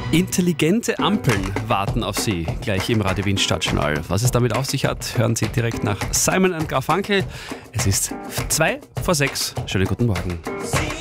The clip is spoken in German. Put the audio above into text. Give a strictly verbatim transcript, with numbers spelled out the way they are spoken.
Intelligente Ampeln warten auf Sie gleich im Radio Wien Stadtjournal. Was es damit auf sich hat, hören Sie direkt nach Simon and Garfunkel. Es ist zwei vor sechs. Schönen guten Morgen.